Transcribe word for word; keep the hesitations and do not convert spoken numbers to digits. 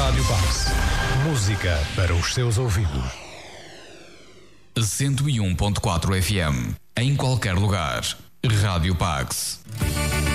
Rádio Pax. Música para os seus ouvidos. cento e um ponto quatro F M. Em qualquer lugar. Rádio Pax.